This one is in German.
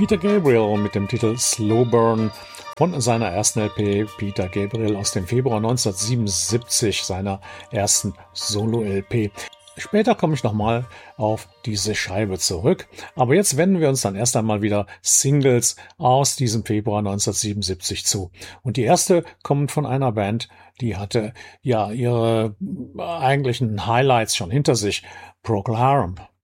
Peter Gabriel mit dem Titel Slow Burn von seiner ersten LP. Peter Gabriel aus dem Februar 1977, seiner ersten Solo-LP. Später komme ich nochmal auf diese Scheibe zurück, aber jetzt wenden wir uns dann erst einmal wieder Singles aus diesem Februar 1977 zu. Und die erste kommt von einer Band, die hatte ja ihre eigentlichen Highlights schon hinter sich. Procol Harum